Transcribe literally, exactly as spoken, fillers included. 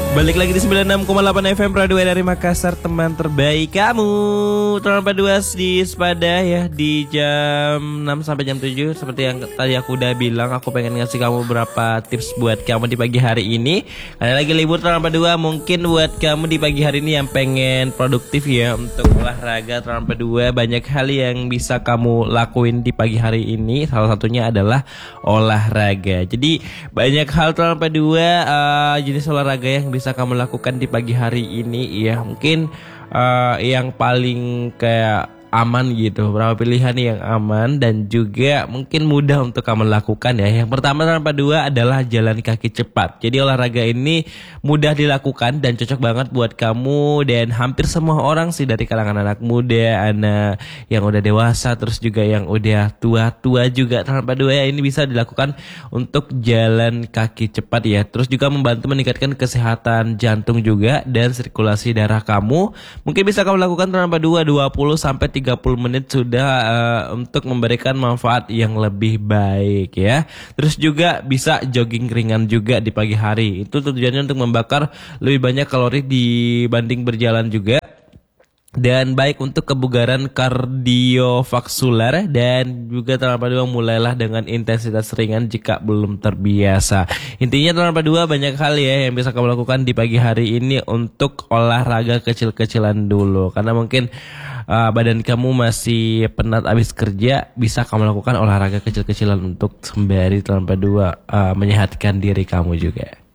Balik lagi di sembilan puluh enam koma delapan F M Radio dari Makassar, teman terbaik kamu. Teman dua di Sepada ya, di jam enam sampai jam tujuh. Seperti yang tadi aku udah bilang, aku pengen ngasih kamu beberapa tips buat kamu di pagi hari ini. Karena lagi libur teman dua, mungkin buat kamu di pagi hari ini yang pengen produktif ya untuk olahraga teman dua, banyak hal yang bisa kamu lakuin di pagi hari ini. Salah satunya adalah olahraga. Jadi banyak hal teman dua uh, jenis olahraga yang bisa kamu lakukan di pagi hari ini ya. Mungkin uh, yang paling kayak aman gitu, beberapa pilihan yang aman dan juga mungkin mudah untuk kamu lakukan ya. Yang pertama tanpa dua adalah jalan kaki cepat. Jadi olahraga ini mudah dilakukan dan cocok banget buat kamu dan hampir semua orang sih, dari kalangan anak muda, anak yang udah dewasa, terus juga yang udah tua-tua juga tanpa dua ya, ini bisa dilakukan untuk jalan kaki cepat ya. Terus juga membantu meningkatkan kesehatan jantung juga dan sirkulasi darah kamu. Mungkin bisa kamu lakukan tanpa dua dua puluh sampai tiga puluh menit sudah uh, untuk memberikan manfaat yang lebih baik ya. Terus juga bisa jogging ringan juga di pagi hari. Itu tujuannya untuk membakar lebih banyak kalori dibanding berjalan juga. Dan baik untuk kebugaran kardiovaskular, dan juga tanpa dua mulailah dengan intensitas ringan jika belum terbiasa. Intinya tanpa dua banyak hal ya yang bisa kamu lakukan di pagi hari ini untuk olahraga kecil-kecilan dulu. Karena mungkin uh, badan kamu masih penat habis kerja, bisa kamu lakukan olahraga kecil-kecilan untuk sembari tanpa dua uh, menyehatkan diri kamu juga.